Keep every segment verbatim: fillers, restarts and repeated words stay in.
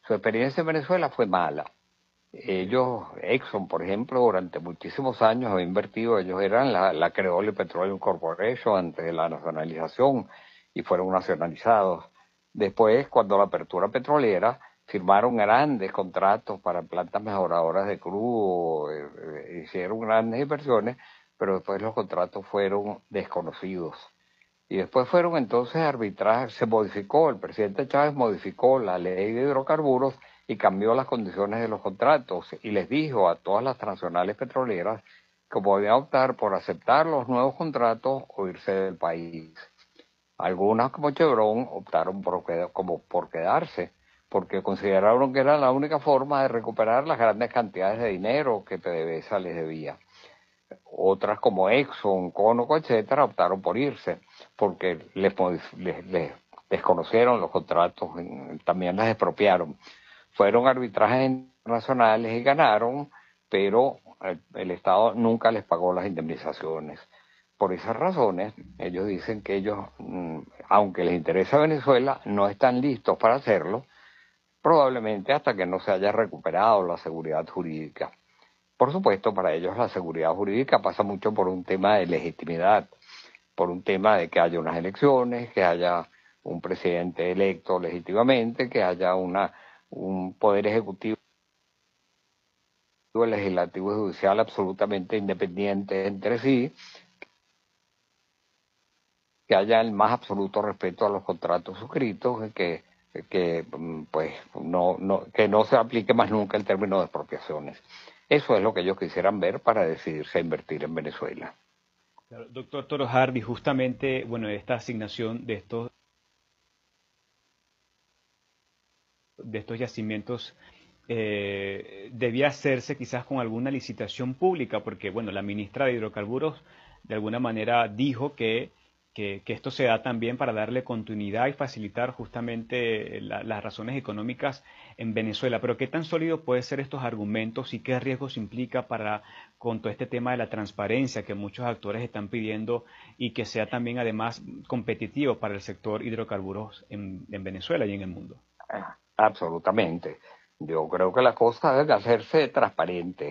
Su experiencia en Venezuela fue mala. Ellos, Exxon, por ejemplo, durante muchísimos años había invertido, ellos eran la, la Creole Petroleum Corporation antes de la nacionalización y fueron nacionalizados. Después, cuando la apertura petrolera, firmaron grandes contratos para plantas mejoradoras de crudo, eh, eh, hicieron grandes inversiones, pero después los contratos fueron desconocidos. Y después fueron entonces arbitrajes, se modificó, el presidente Chávez modificó la ley de hidrocarburos y cambió las condiciones de los contratos y les dijo a todas las transnacionales petroleras que podían optar por aceptar los nuevos contratos o irse del país. Algunas, como Chevron, optaron por, como por quedarse, porque consideraron que era la única forma de recuperar las grandes cantidades de dinero que PDVSA les debía. Otras como Exxon, Conoco, etcétera, optaron por irse, porque les, les, les desconocieron los contratos, también las expropiaron. Fueron arbitrajes internacionales y ganaron, pero el, el Estado nunca les pagó las indemnizaciones. Por esas razones, ellos dicen que ellos, aunque les interesa Venezuela, no están listos para hacerlo, probablemente hasta que no se haya recuperado la seguridad jurídica. Por supuesto, para ellos la seguridad jurídica pasa mucho por un tema de legitimidad, por un tema de que haya unas elecciones, que haya un presidente electo legítimamente, que haya una un poder ejecutivo, legislativo y judicial absolutamente independientes entre sí, que haya el más absoluto respeto a los contratos suscritos, que que pues no no que no se aplique más nunca el término de expropiaciones. Eso es lo que ellos quisieran ver para decidirse a invertir en Venezuela. Claro, doctor Toro Hardy, justamente, bueno, esta asignación de estos de estos yacimientos eh, debía hacerse quizás con alguna licitación pública, porque bueno, la ministra de Hidrocarburos de alguna manera dijo que, que, que esto se da también para darle continuidad y facilitar justamente la, las razones económicas en Venezuela. Pero ¿qué tan sólido pueden ser estos argumentos y qué riesgos implica para con todo este tema de la transparencia que muchos actores están pidiendo y que sea también además competitivo para el sector hidrocarburos en, en Venezuela y en el mundo? Absolutamente. Yo creo que las cosas deben hacerse transparentes.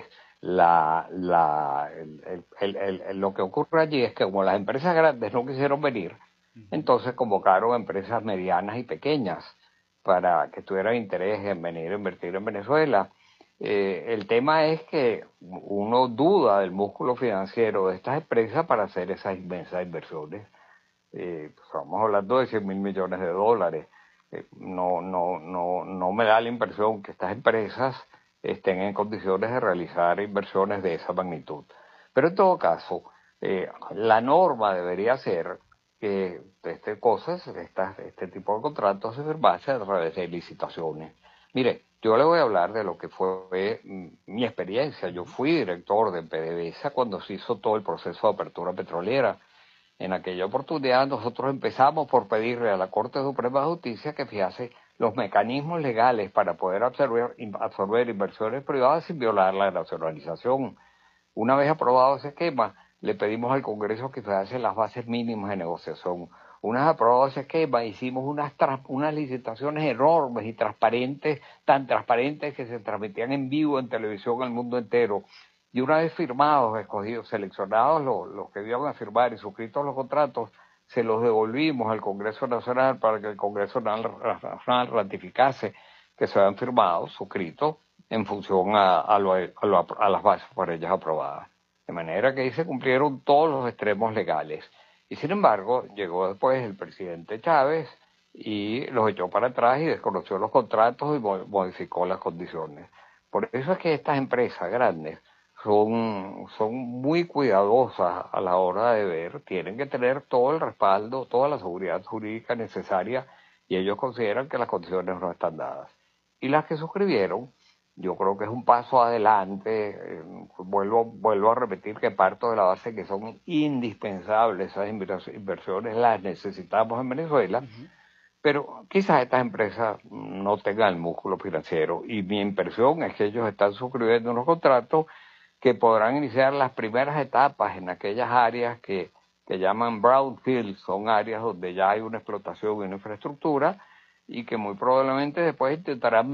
La, la, el, el, el, el, lo que ocurre allí es que como las empresas grandes no quisieron venir, Uh-huh. entonces convocaron a empresas medianas y pequeñas para que tuvieran interés en venir a invertir en Venezuela. Eh, el tema es que uno duda del músculo financiero de estas empresas para hacer esas inmensas inversiones. Eh, pues estamos hablando de cien mil millones de dólares. Eh, no, no, no, no me da la impresión que estas empresas estén en condiciones de realizar inversiones de esa magnitud. Pero en todo caso, eh, la norma debería ser que este cosas, estas, este tipo de contratos se firmase a través de licitaciones. Mire, yo le voy a hablar de lo que fue mm, mi experiencia. Yo fui director de PDVSA cuando se hizo todo el proceso de apertura petrolera. En aquella oportunidad nosotros empezamos por pedirle a la Corte Suprema de Justicia que fijase los mecanismos legales para poder absorber, absorber inversiones privadas sin violar la nacionalización. Una vez aprobado ese esquema, le pedimos al Congreso que fijase las bases mínimas de negociación. Una vez aprobado ese esquema, hicimos unas, unas licitaciones enormes y transparentes, tan transparentes que se transmitían en vivo en televisión al mundo entero. Y una vez firmados, escogidos, seleccionados los, los que iban a firmar y suscritos los contratos, se los devolvimos al Congreso Nacional para que el Congreso Nacional ratificase que se habían firmado, suscritos, en función a, a, lo, a, lo, a las bases por ellas aprobadas. De manera que ahí se cumplieron todos los extremos legales. Y sin embargo, llegó después el presidente Chávez y los echó para atrás y desconoció los contratos y modificó las condiciones. Por eso es que estas empresas grandes son, son muy cuidadosas a la hora de ver, tienen que tener todo el respaldo, toda la seguridad jurídica necesaria y ellos consideran que las condiciones no están dadas. Y las que suscribieron, yo creo que es un paso adelante, eh, vuelvo, vuelvo a repetir que parto de la base que son indispensables esas inversiones, las necesitamos en Venezuela, Uh-huh. pero quizás estas empresas no tengan el músculo financiero y mi impresión es que ellos están suscribiendo unos contratos que podrán iniciar las primeras etapas en aquellas áreas que, que llaman brownfield, son áreas donde ya hay una explotación y una infraestructura y que muy probablemente después intentarán